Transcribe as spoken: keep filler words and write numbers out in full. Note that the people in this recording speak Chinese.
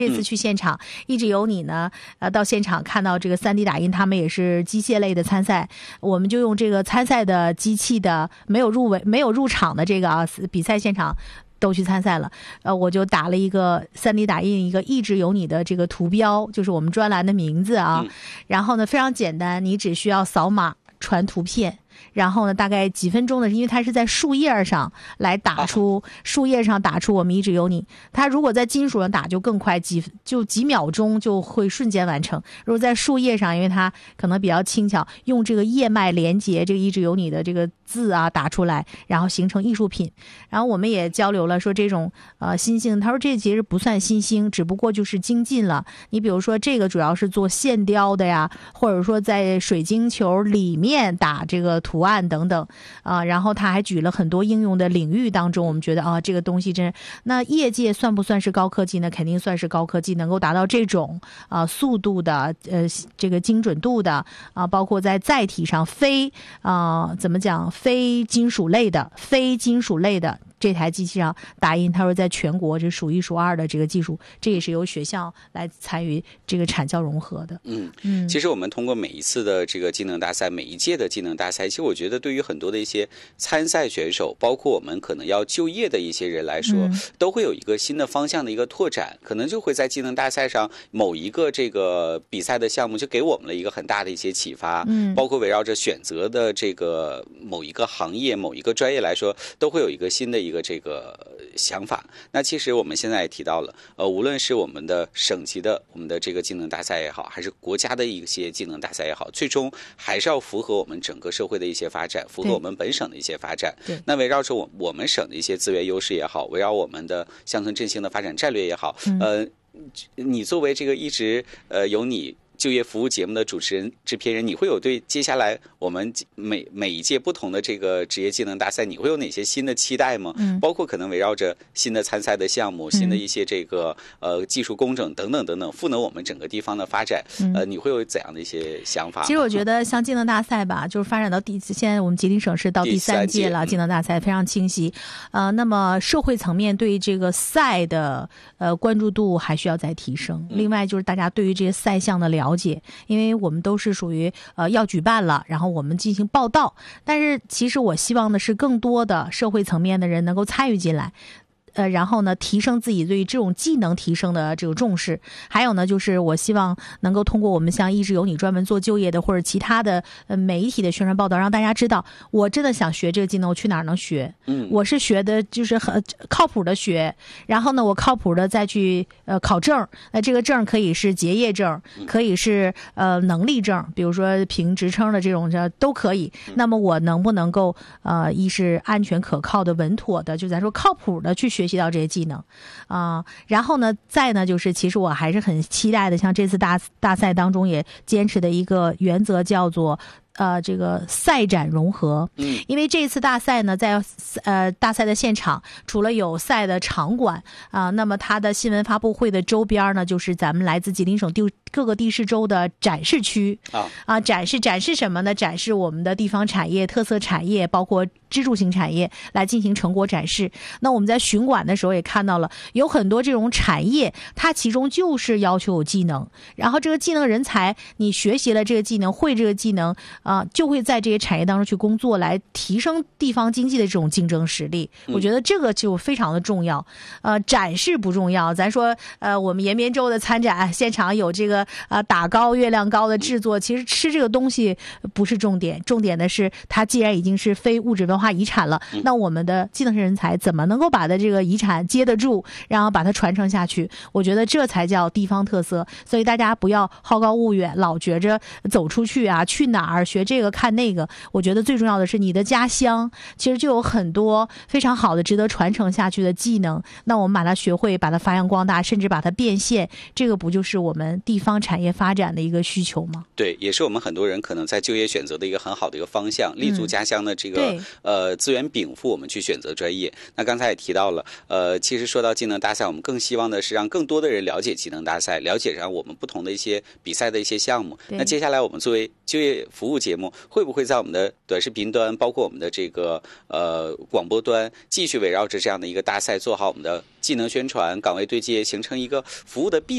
这次去现场，一直有你呢，呃，到现场看到这个 三 D 打印，他们也是机械类的参赛，我们就用这个参赛的机器的没有入围、没有入场的这个啊比赛现场都去参赛了，呃，我就打了一个 三 D 打印一个一直有你的这个图标，就是我们专栏的名字啊，然后呢非常简单，你只需要扫码传图片。然后呢，大概几分钟的，因为它是在树叶上来打出，树叶上打出我们一直有你。它如果在金属上打就更快，几就几秒钟就会瞬间完成。如果在树叶上，因为它可能比较轻巧，用这个叶脉连接这个一直有你的这个字啊打出来，然后形成艺术品。然后我们也交流了，说这种呃新星，他说这其实不算新星，只不过就是精进了。你比如说这个主要是做线雕的呀，或者说在水晶球里面打这个图案等等啊、呃，然后他还举了很多应用的领域当中，我们觉得啊，这个东西真是，那业界算不算是高科技呢？肯定算是高科技，能够达到这种啊、呃、速度的呃这个精准度的啊、呃，包括在载体上非啊、呃、怎么讲非金属类的非金属类的。这台机器上打印，他说在全国这数一数二的这个技术，这也是由学校来参与这个产教融合的。 嗯嗯，其实我们通过每一次的这个技能大赛，每一届的技能大赛，其实我觉得对于很多的一些参赛选手，包括我们可能要就业的一些人来说，嗯、都会有一个新的方向的一个拓展，可能就会在技能大赛上某一个这个比赛的项目，就给我们了一个很大的一些启发。嗯，包括围绕着选择的这个某一个行业、某一个专业来说，都会有一个新的一个。一个这个想法。那其实我们现在也提到了，呃，无论是我们的省级的我们的这个技能大赛也好，还是国家的一些技能大赛也好，最终还是要符合我们整个社会的一些发展，符合我们本省的一些发展。那围绕着我我们省的一些资源优势也好，围绕我们的乡村振兴的发展战略也好，嗯、呃，你作为这个一直呃有你。就业服务节目的主持人、制片人，你会有对接下来我们每每一届不同的这个职业技能大赛，你会有哪些新的期待吗？嗯，包括可能围绕着新的参赛的项目、新的一些这个呃技术工整等等等等，赋能我们整个地方的发展。呃，你会有怎样的一些想法？ 其实我觉得像技能大赛吧，就是发展到第现在我们吉林省是到第三届了，技能大赛非常清晰。呃，那么社会层面对这个赛的呃关注度还需要再提升。另外就是大家对于这些赛项的了解。了解，因为我们都是属于呃要举办了，然后我们进行报道，但是其实我希望的是更多的社会层面的人能够参与进来。呃，然后呢，提升自己对于这种技能提升的这个重视。还有呢，就是我希望能够通过我们像一直有你专门做就业的或者其他的呃媒体的宣传报道，让大家知道，我真的想学这个技能，我去哪儿能学？嗯，我是学的就是很靠谱的学，然后呢，我靠谱的再去呃考证。那这个证可以是结业证，可以是呃能力证，比如说评职称的这种都可以。那么我能不能够呃一是安全可靠的、稳妥的，就咱说靠谱的去学。学习到这些技能啊、呃，然后呢，再呢，就是其实我还是很期待的，像这次大大赛当中也坚持的一个原则叫做。呃，这个赛展融合，嗯，因为这次大赛呢，在呃大赛的现场，除了有赛的场馆啊、呃，那么它的新闻发布会的周边呢，就是咱们来自吉林省地各个地市州的展示区啊啊，展示展示什么呢？展示我们的地方产业、特色产业，包括支柱型产业，来进行成果展示。那我们在巡馆的时候也看到了，有很多这种产业，它其中就是要求有技能，然后这个技能人才，你学习了这个技能，会这个技能。啊，就会在这些产业当中去工作，来提升地方经济的这种竞争实力。我觉得这个就非常的重要。呃，展示不重要，咱说呃，我们延边州的参展现场有这个呃打糕、月亮糕的制作，其实吃这个东西不是重点，重点的是它既然已经是非物质文化遗产了，那我们的技能人才怎么能够把它这个遗产接得住，然后把它传承下去？我觉得这才叫地方特色。所以大家不要好高骛远，老觉着走出去啊，去哪儿？学这个看那个，我觉得最重要的是你的家乡其实就有很多非常好的值得传承下去的技能，那我们把它学会，把它发扬光大，甚至把它变现，这个不就是我们地方产业发展的一个需求吗？ 对，也是我们很多人可能在就业选择的一个很好的一个方向，立足家乡的这个、嗯、呃资源禀赋，我们去选择专业。那刚才也提到了，呃，其实说到技能大赛，我们更希望的是让更多的人了解技能大赛，了解上我们不同的一些比赛的一些项目。那接下来我们作为就业服务节目，会不会在我们的短视频端，包括我们的这个呃广播端，继续围绕着这样的一个大赛，做好我们的技能宣传、岗位对接，形成一个服务的闭